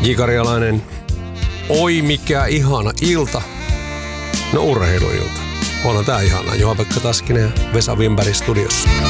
J. Oi mikä ihana ilta. No urheiluilta. Onhan tää ihana. Juha-Pekka Taskinen ja Vesa Wimberg studiossa.